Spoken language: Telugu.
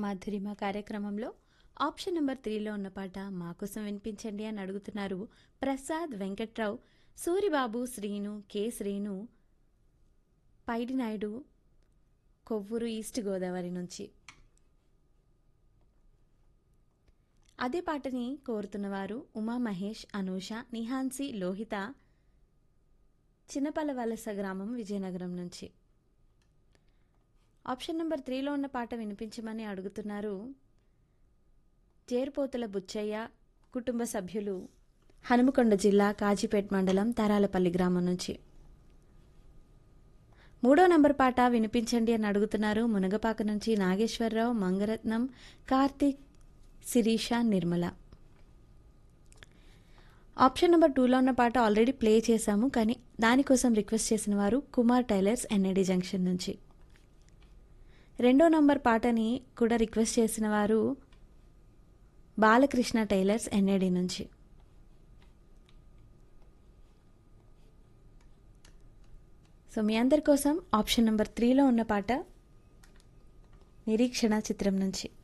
మాధురిమ కార్యక్రమంలో ఆప్షన్ నెంబర్ 3లో ఉన్న పాట మా కోసం వినిపించండి అని అడుగుతున్నారు ప్రసాద్ వెంకట్రావు, సూరిబాబు, శ్రీను, కె శ్రీను, పైడి నాయుడు, కొవ్వూరు ఈస్ట్ గోదావరి నుంచి. అదే పాటని కోరుతున్నవారు ఉమా మహేష్, అనూష, నిహాన్సి, లోహిత, చిన్నపల్లవలస గ్రామం, విజయనగరం నుంచి. ఆప్షన్ నెంబర్ 3లో ఉన్న పాట వినిపించమని అడుగుతున్నారు జేరుపోతుల బుచ్చయ్య, కుటుంబ సభ్యులు, హనుమకొండ జిల్లా కాజీపేట్ మండలం, తరాలపల్లి గ్రామం నుంచి. 3వ నంబర్ పాట వినిపించండి అని అడుగుతున్నారు మునగపాక నుంచి నాగేశ్వరరావు, మంగరత్నం, కార్తీక్, శిరీష, నిర్మల. ఆప్షన్ నెంబర్ 2లో ఉన్న పాట ఆల్రెడీ ప్లే చేశాము, కానీ దానికోసం రిక్వెస్ట్ చేసిన వారు కుమార్ టైలర్స్, ఎన్ఐడి జంక్షన్ నుంచి. 2వ నంబర్ పాటని కూడా రిక్వెస్ట్ చేసిన వారు బాలకృష్ణ టైలర్స్, ఎన్ఐడి నుంచి. సో మీ అందరి కోసం ఆప్షన్ నెంబర్ 3లో ఉన్న పాట నిరీక్షణ చిత్రం నుంచి.